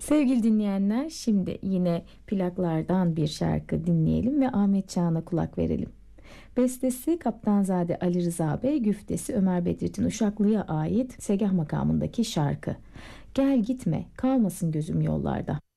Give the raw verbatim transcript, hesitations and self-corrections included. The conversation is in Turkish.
Sevgili dinleyenler, şimdi yine plaklardan bir şarkı dinleyelim ve Ahmet Çağan'a kulak verelim. Bestesi Kaptanzade Ali Rıza Bey, güftesi Ömer Bedrettin Uşaklı'ya ait Segah makamındaki şarkı. Gel gitme, kalmasın gözüm yollarda.